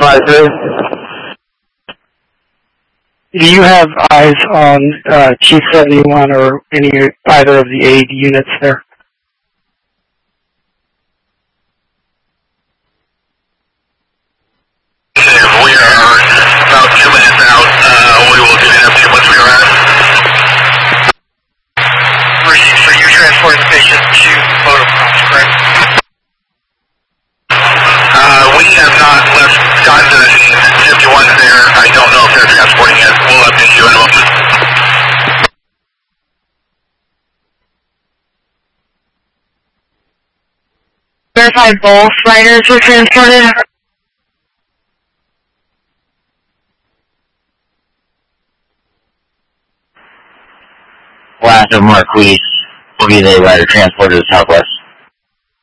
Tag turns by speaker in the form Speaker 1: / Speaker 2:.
Speaker 1: advisory.
Speaker 2: Do you have eyes on Chief 71 or either of the aid units there?
Speaker 3: We are about 2 minutes out. We will give you an update once we arrive. So you're transporting the patient to photographs, correct? We have not gotten to the scene. 51's there. I don't know if they're transporting it. We'll update you in a moment.
Speaker 4: Verify both riders were transported.
Speaker 5: Last of Marquise will be the rider transported to Southwest.